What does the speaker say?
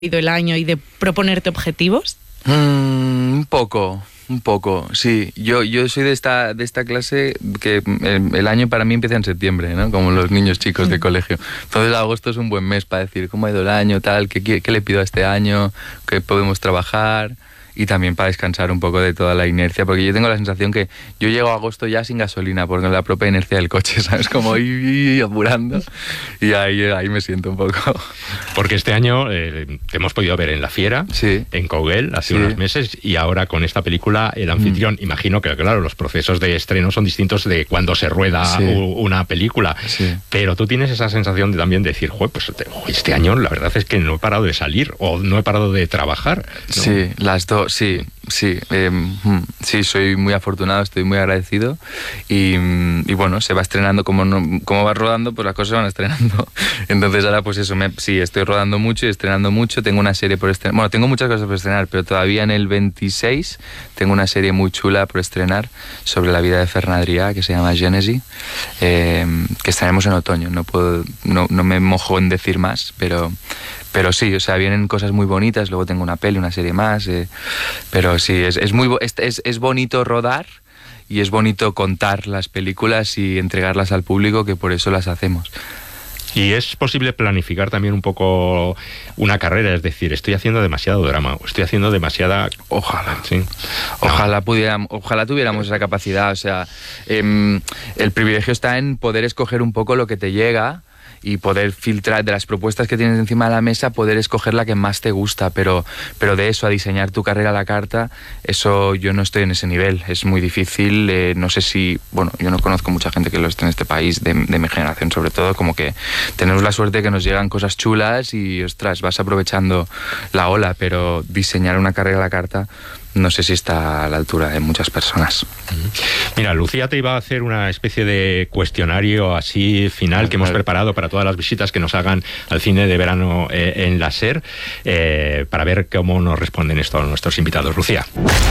el año y de proponerte objetivos? Un poco, sí. Yo soy de esta clase que el año para mí empieza en septiembre, ¿no? Como los niños chicos de colegio. Entonces agosto es un buen mes para decir cómo ha ido el año, tal, qué le pido a este año, qué podemos trabajar. Y también para descansar un poco de toda la inercia, porque yo tengo la sensación que yo llego a agosto ya sin gasolina, porque la propia inercia del coche, ¿sabes? Como ir apurando, y ahí me siento un poco. Porque este año te hemos podido ver en La Fiera, sí, en Kogel, hace unos meses, y ahora con esta película, El Anfitrión. Imagino que, claro, los procesos de estreno son distintos de cuando se rueda una película, pero tú tienes esa sensación de también decir, pues este año la verdad es que no he parado de salir, o no he parado de trabajar, ¿no? Sí, las dos. Sí, soy muy afortunado, estoy muy agradecido y bueno, se va estrenando como va rodando, pues las cosas se van estrenando. Entonces ahora pues eso, estoy rodando mucho y estrenando mucho. Tengo una serie por estrenar, bueno, tengo muchas cosas por estrenar, pero todavía en el 26 tengo una serie muy chula por estrenar sobre la vida de Ferran Adrià, que se llama Gènesi, que estrenaremos en otoño. No me mojo en decir más, pero sí, o sea, vienen cosas muy bonitas. Luego tengo una peli, una serie más, pero sí, es bonito rodar y es bonito contar las películas y entregarlas al público, que por eso las hacemos. Y es posible planificar también un poco una carrera, es decir, estoy haciendo demasiado drama, o estoy haciendo demasiada... Ojalá, sí. Ojalá tuviéramos esa capacidad, o sea, el privilegio está en poder escoger un poco lo que te llega y poder filtrar de las propuestas que tienes encima de la mesa, poder escoger la que más te gusta, pero de eso a diseñar tu carrera a la carta, eso yo no estoy en ese nivel, es muy difícil. No sé si, bueno, yo no conozco mucha gente que lo esté en este país, de mi generación sobre todo, como que tenemos la suerte de que nos llegan cosas chulas y, ostras, vas aprovechando la ola, pero diseñar una carrera a la carta no sé si está a la altura de muchas personas. Mira, Lucía te iba a hacer una especie de cuestionario así final que hemos preparado para todas las visitas que nos hagan al cine de verano en la SER, para ver cómo nos responden esto nuestros invitados. Lucía.